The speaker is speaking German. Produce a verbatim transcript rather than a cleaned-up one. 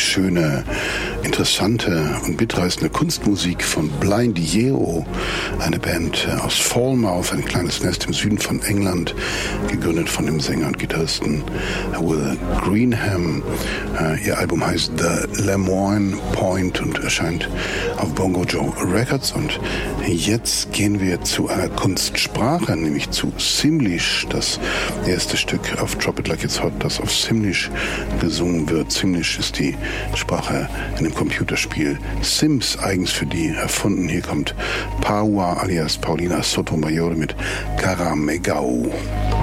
schöne, interessante und mitreißende Kunstmusik von Blind Yeo, eine Band aus Falmouth, ein kleines Nest im Süden von England, gegründet von dem Sänger und Gitarristen Will Greenham. Ihr Album heißt The Lemoine Point und erscheint auf Bongo Joe Records. Und jetzt gehen wir zu einer Kunstsprache, nämlich zu Simlish, das erste Stück auf Drop It Like It's Hot, das auf Simlish gesungen wird. Simlish ist die Sprache in dem Computerspiel Sims, eigens für die erfunden. Hier kommt Paua alias Paulina Sotomayor mit Karamegau.